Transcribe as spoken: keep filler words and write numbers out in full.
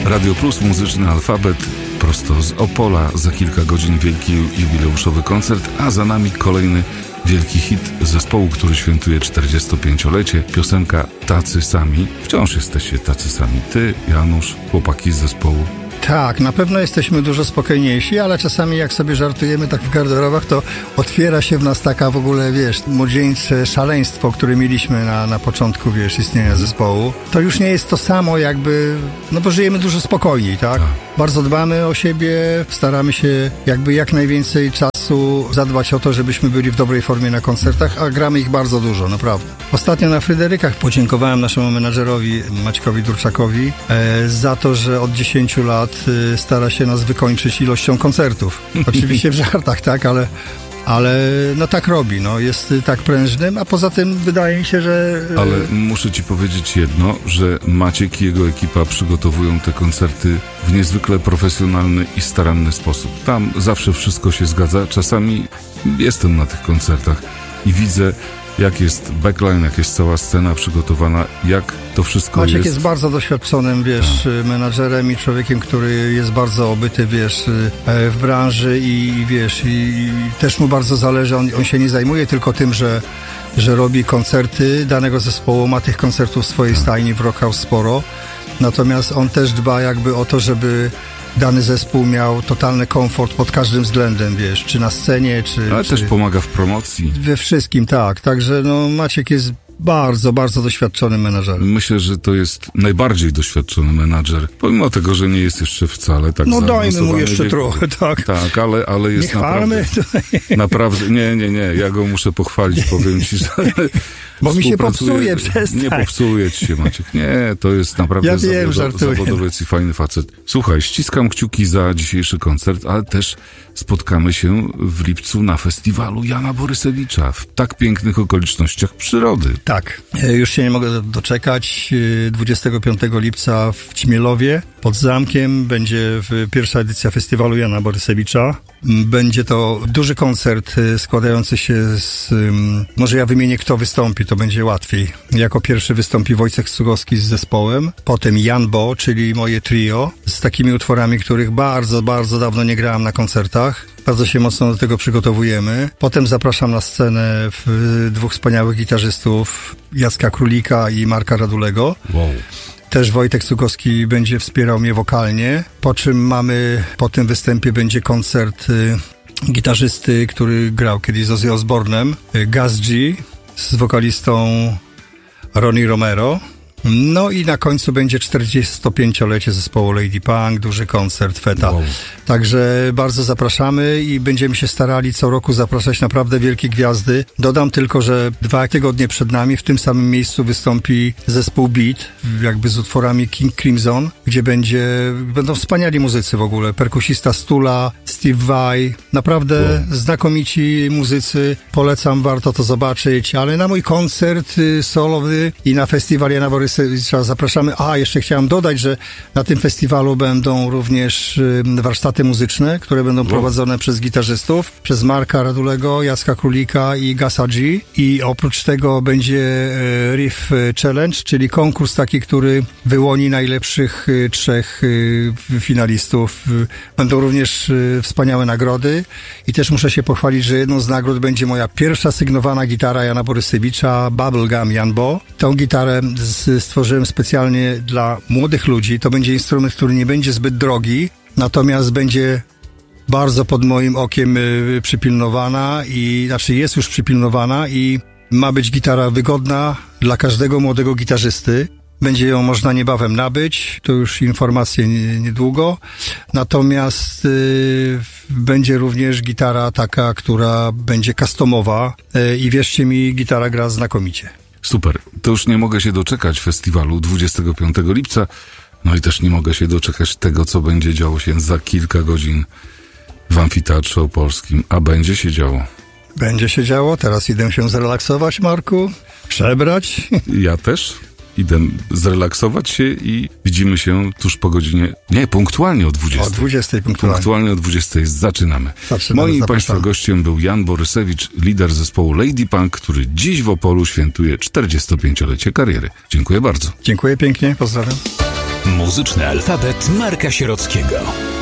Radio Plus, muzyczny alfabet, prosto z Opola. Za kilka godzin wielki jubileuszowy koncert, a za nami kolejny wielki hit zespołu, który świętuje czterdziestopięciolecie. Piosenka Tacy Sami. Wciąż jesteście tacy sami. Ty, Janusz, chłopaki z zespołu. Tak, na pewno jesteśmy dużo spokojniejsi, ale czasami jak sobie żartujemy tak w garderobach, to otwiera się w nas taka w ogóle, wiesz, młodzieńcze szaleństwo, które mieliśmy na, na początku, wiesz, istnienia zespołu. To już nie jest to samo jakby, no bo żyjemy dużo spokojniej, tak? tak. Bardzo dbamy o siebie, staramy się jakby jak najwięcej czasu zadbać o to, żebyśmy byli w dobrej formie na koncertach, a gramy ich bardzo dużo, naprawdę. Ostatnio na Fryderykach podziękowałem naszemu menadżerowi Maćkowi Durczakowi e, za to, że od dziesięciu lat e, stara się nas wykończyć ilością koncertów. Oczywiście w żartach, tak, ale ale no tak robi, no jest tak prężnym, a poza tym wydaje mi się, że... Ale muszę ci powiedzieć jedno, że Maciek i jego ekipa przygotowują te koncerty w niezwykle profesjonalny i staranny sposób. Tam zawsze wszystko się zgadza. Czasami jestem na tych koncertach i widzę, jak jest backline, jak jest cała scena przygotowana, jak to wszystko Maciek jest. Maciek jest bardzo doświadczonym, wiesz, tak. menadżerem i człowiekiem, który jest bardzo obyty, wiesz, w branży i, wiesz, i też mu bardzo zależy, on, on się nie zajmuje tylko tym, że, że robi koncerty danego zespołu, ma tych koncertów w swojej tak. stajni, w Rock House sporo, natomiast on też dba jakby o to, żeby dany zespół miał totalny komfort pod każdym względem, wiesz, czy na scenie, czy... Ale czy też pomaga w promocji. We wszystkim, tak. Także no Maciek jest bardzo, bardzo doświadczony menadżerem. Myślę, że to jest najbardziej doświadczony menadżer, pomimo tego, że nie jest jeszcze wcale tak No dajmy mu jeszcze wieku. trochę, tak. Tak, ale, ale jest nie naprawdę... Naprawdę, nie, nie, nie, ja go muszę pochwalić, powiem ci, że... Bo mi się popsuje, przestań. Nie popsuje ci się, Maciek. Nie, to jest naprawdę ja wiem, zawod, zawodowiec i fajny facet. Słuchaj, ściskam kciuki za dzisiejszy koncert, ale też spotkamy się w lipcu na festiwalu Jana Borysewicza w tak pięknych okolicznościach przyrody. Tak, już się nie mogę doczekać. dwudziestego piątego lipca w Ćmielowie pod zamkiem będzie pierwsza edycja festiwalu Jana Borysewicza. Będzie to duży koncert składający się z... Może ja wymienię, kto wystąpi, to będzie łatwiej. Jako pierwszy wystąpi Wojciech Cugowski z zespołem, potem Jan Bo, czyli moje trio, z takimi utworami, których bardzo, bardzo dawno nie grałem na koncertach. Bardzo się mocno do tego przygotowujemy. Potem zapraszam na scenę dwóch wspaniałych gitarzystów, Jacka Królika i Marka Radulego. Wow. Też Wojtek Cugowski będzie wspierał mnie wokalnie, po czym mamy, po tym występie będzie koncert y, gitarzysty, który grał kiedyś z Ozzy Osbournem, y, Gaz G z wokalistą Ronnie Romero. No i na końcu będzie czterdziestopięciolecie zespołu Lady Punk, duży koncert Feta. Wow. Także bardzo zapraszamy i będziemy się starali co roku zapraszać naprawdę wielkie gwiazdy. Dodam tylko, że dwa tygodnie przed nami w tym samym miejscu wystąpi zespół Beat, jakby z utworami King Crimson, gdzie będzie, będą wspaniali muzycy w ogóle. Perkusista Stula, Steve Vai, naprawdę wow. znakomici muzycy. Polecam, warto to zobaczyć, ale na mój koncert solowy i na festiwal Jana Borysewicza zapraszamy. A, jeszcze chciałem dodać, że na tym festiwalu będą również warsztaty muzyczne, które będą wow. prowadzone przez gitarzystów, przez Marka Radulego, Jacka Królika i Gasa G. I oprócz tego będzie Riff Challenge, czyli konkurs taki, który wyłoni najlepszych trzech finalistów. Będą również wspaniałe nagrody i też muszę się pochwalić, że jedną z nagród będzie moja pierwsza sygnowana gitara Jana Borysewicza, Bubblegum Jan Bo. Tą gitarę z stworzyłem specjalnie dla młodych ludzi. To będzie instrument, który nie będzie zbyt drogi, natomiast będzie bardzo pod moim okiem y, przypilnowana i, znaczy jest już przypilnowana i ma być gitara wygodna dla każdego młodego gitarzysty. Będzie ją można niebawem nabyć, to już informacje nie, niedługo. Natomiast y, będzie również gitara taka, która będzie customowa y, i wierzcie mi, gitara gra znakomicie. Super. To już nie mogę się doczekać festiwalu dwudziestego piątego lipca. No i też nie mogę się doczekać tego, co będzie działo się za kilka godzin w Amfiteatrze Opolskim. A będzie się działo. Będzie się działo. Teraz idę się zrelaksować, Marku. Przebrać. Ja też idę zrelaksować się i widzimy się tuż po godzinie... Nie, punktualnie o dwudziestej. O dwudziestej punktualnie. Punktualnie o dwudziestej. Zaczynamy. Zaczynamy. Moim Zapraszam. Państwa gościem był Jan Borysewicz, lider zespołu Lady Punk, który dziś w Opolu świętuje czterdziestopięciolecie kariery. Dziękuję bardzo. Dziękuję pięknie. Pozdrawiam. Muzyczny alfabet Marka Sierockiego.